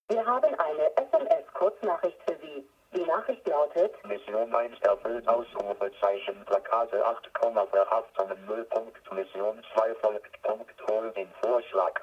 Wir haben eine SMS-Kurznachricht für Sie. Die Nachricht lautet: Mission 1 erfüllt, Ausrufezeichen, Plakate 8, Behaftungen 0. Mission 2 folgt, hol den Vorschlag.